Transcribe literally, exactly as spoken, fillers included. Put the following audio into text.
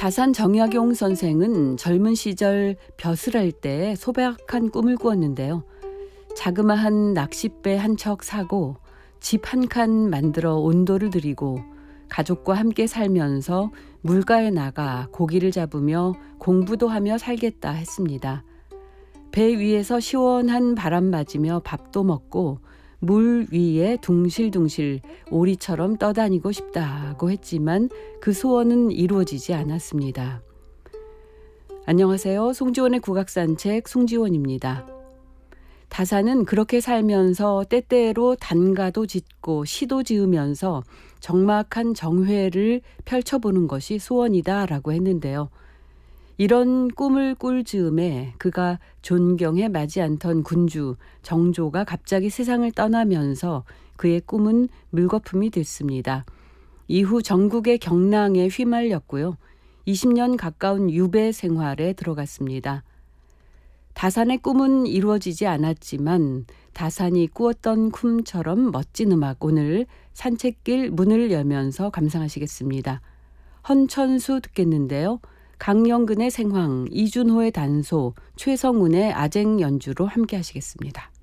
다산 정약용 선생은 젊은 시절 벼슬 할 때 소박한 꿈을 꾸었는데요. 자그마한 낚싯배 한 척 사고 집 한 칸 만들어 온도를 들이고 가족과 함께 살면서 물가에 나가 고기를 잡으며 공부도 하며 살겠다 했습니다. 배 위에서 시원한 바람 맞으며 밥도 먹고 물 위에 둥실둥실 오리처럼 떠다니고 싶다고 했지만 그 소원은 이루어지지 않았습니다. 안녕하세요. 송지원의 국악산책 송지원입니다. 다산은 그렇게 살면서 때때로 단가도 짓고 시도 지으면서 적막한 정회를 펼쳐보는 것이 소원이다라고 했는데요. 이런 꿈을 꿀 즈음에 그가 존경에 맞지 않던 군주 정조가 갑자기 세상을 떠나면서 그의 꿈은 물거품이 됐습니다. 이후 전국의 경랑에 휘말렸고요. 이십 년 가까운 유배 생활에 들어갔습니다. 다산의 꿈은 이루어지지 않았지만 다산이 꾸었던 꿈처럼 멋진 음악, 오늘 산책길 문을 열면서 감상하시겠습니다. 헌천수 듣겠는데요. 강영근의 생황, 이준호의 단소, 최성훈의 아쟁 연주로 함께 하시겠습니다.